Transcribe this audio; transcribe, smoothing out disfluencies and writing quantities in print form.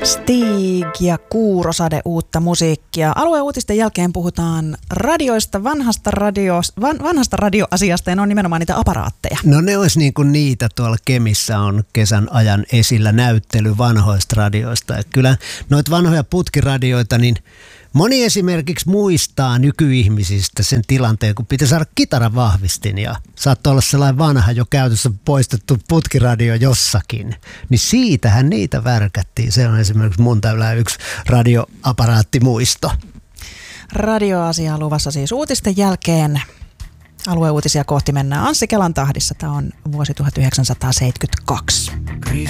Stig ja Kuurosade uutta musiikkia. Alueuutisten jälkeen puhutaan radioista, vanhasta radioasiasta, ja ne on nimenomaan niitä aparaatteja. No ne olisi niin kuin niitä, tuolla Kemissä on kesän ajan esillä näyttely vanhoista radioista. Ja kyllä noita vanhoja putkiradioita, niin moni esimerkiksi muistaa nykyihmisistä sen tilanteen, kun pitää saada kitaravahvistin ja saattoi olla sellainen vanha jo käytössä poistettu putkiradio jossakin. Niin siitähän niitä värkättiin. Se on esimerkiksi mun täylää yksi radioaparaattimuisto. Radioasia luvassa siis uutisten jälkeen. Alueuutisia kohti mennään Anssi Kelan tahdissa. Tämä on vuosi 1972.